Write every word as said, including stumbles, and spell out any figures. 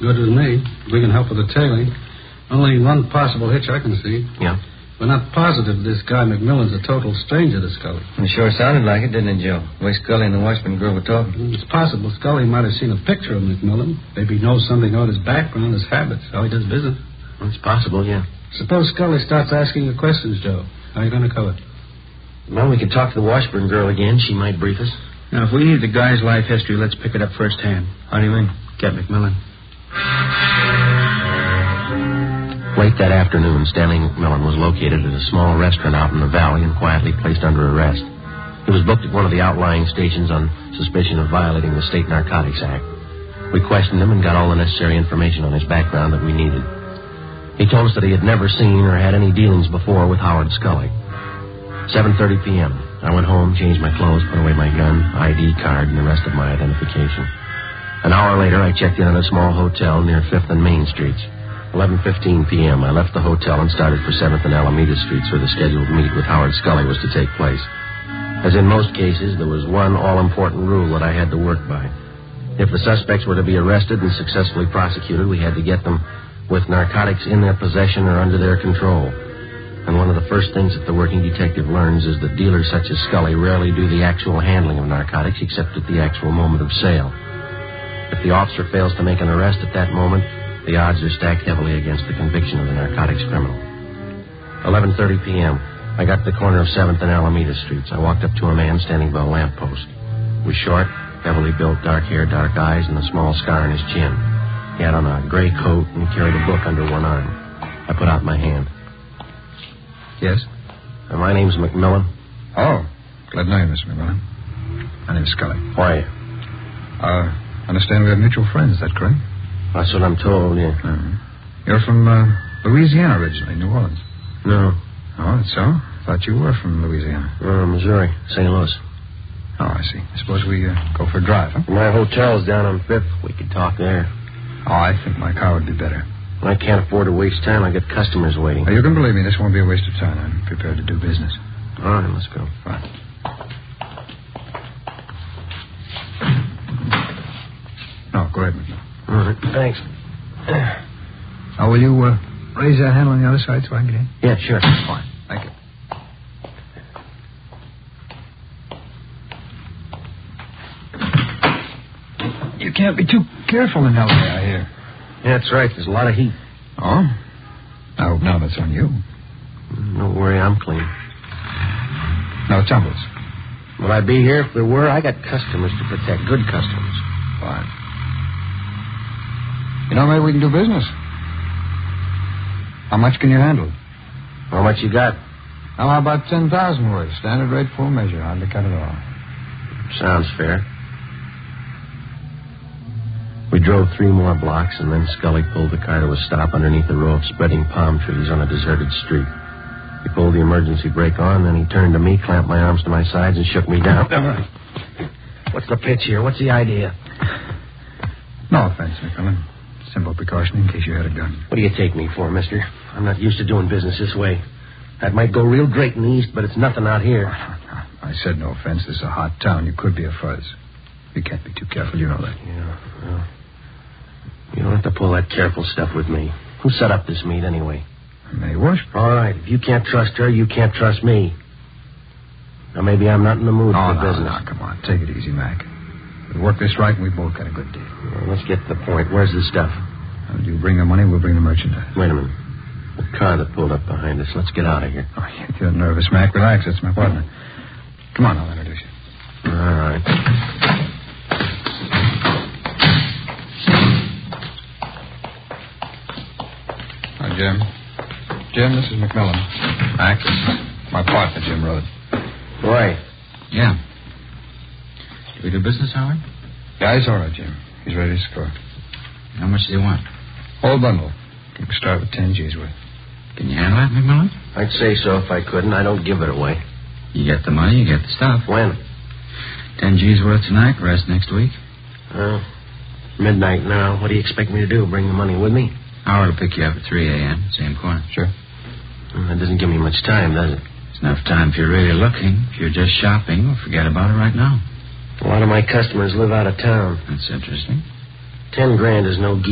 Good with me. We can help with the tailing. Only one possible hitch I can see. Yeah? We're not positive this guy McMillan's a total stranger to Scully. It sure sounded like it, didn't it, Joe? The way Scully and the Washburn girl were talking. It's possible Scully might have seen a picture of McMillan. Maybe knows something about his background, his habits, how he does business. It's possible, yeah. Suppose Scully starts asking the questions, Joe. How are you going to cover it? Well, we can talk to the Washburn girl again. She might brief us. Now, if we need the guy's life history, let's pick it up firsthand. How do you mean? Get McMillan. Late that afternoon, Stanley McMillan was located at a small restaurant out in the valley and quietly placed under arrest. He was booked at one of the outlying stations on suspicion of violating the State Narcotics Act. We questioned him and got all the necessary information on his background that we needed. He told us that he had never seen or had any dealings before with Howard Scully. seven thirty p.m. I went home, changed my clothes, put away my gun, I D card, and the rest of my identification. An hour later, I checked in at a small hotel near fifth and Main Streets. eleven fifteen p.m., I left the hotel and started for seventh and Alameda Streets, where the scheduled meet with Howard Scully was to take place. As in most cases, there was one all-important rule that I had to work by. If the suspects were to be arrested and successfully prosecuted, we had to get them with narcotics in their possession or under their control. And one of the first things that the working detective learns is that dealers such as Scully rarely do the actual handling of narcotics except at the actual moment of sale. If the officer fails to make an arrest at that moment, the odds are stacked heavily against the conviction of the narcotics criminal. eleven thirty p.m., I got to the corner of seventh and Alameda Streets. I walked up to a man standing by a lamppost. He was short, heavily built, dark hair, dark eyes, and a small scar on his chin. He had on a gray coat and he carried a book under one arm. I put out my hand. Yes? Uh, my name's McMillan. Oh, glad to know you, Mister McMillan. My name's Scully. Why? Uh, I understand we have mutual friends, is that correct? That's what I'm told, yeah. Uh-huh. You're from uh, Louisiana originally, New Orleans. No. Oh, that's so? Thought you were from Louisiana. Uh, Missouri, Saint Louis. Oh, I see. I suppose we uh, go for a drive, huh? My hotel's down on fifth. We could talk there. Oh, I think my car would be better. I can't afford to waste time. I got customers waiting. Oh, you can believe me. This won't be a waste of time. I'm prepared to do business. All right, let's go. Fine. No, go ahead, McMillan. All right, thanks. Now, will you uh, raise that hand on the other side so I can get in? Yeah, sure. Fine. Thank you. You can't be too careful in L A, I hear. Yeah, that's right. There's a lot of heat. Oh? I hope now that's on you. Don't worry, I'm clean. No tumbles. Would I be here if there were? I got customers to protect. Good customers. Fine. You know, maybe we can do business. How much can you handle? How much you got? How about ten thousand worth? Standard rate, full measure. Hardly cut at all. Sounds fair. We drove three more blocks, and then Scully pulled the car to a stop underneath a row of spreading palm trees on a deserted street. He pulled the emergency brake on, then he turned to me, clamped my arms to my sides, and shook me down. What's the pitch here? What's the idea? No offense, McMillan. Simple precaution in case you had a gun. What do you take me for, mister? I'm not used to doing business this way. That might go real great in the east, but it's nothing out here. I said no offense. This is a hot town. You could be a fuzz. You can't be too careful. You know that. Yeah, well... You don't have to pull that careful stuff with me. Who set up this meet, anyway? May Washburn. All right. If you can't trust her, you can't trust me. Now, maybe I'm not in the mood oh, for no, business. No, come on. Take it easy, Mac. We work this right, and we both got a good deal. Well, let's get to the point. Where's the stuff? Well, you bring the money, we'll bring the merchandise. Wait a minute. The car that pulled up behind us. Let's get out of here. Oh, you're nervous, Mac. Relax. That's my partner. Come on, I'll introduce you. All right. Jim. Jim, this is McMillan. Mac, my partner, Jim Rhodes. Right. Yeah. Do we do business, Howard? Yeah, he's all right, Jim. He's ready to score. How much do you want? Whole bundle. You can start with ten G's worth. Can you handle that, McMillan? I'd say so if I couldn't. I don't give it away. You get the money, you get the stuff. When? Ten G's worth tonight, rest next week. Well, midnight now. What do you expect me to do? Bring the money with me? Howard will pick you up at three a.m., same corner. Sure. Well, that doesn't give me much time, does it? It's enough time if you're really looking. If you're just shopping, well, forget about it right now. A lot of my customers live out of town. That's interesting. Ten grand is no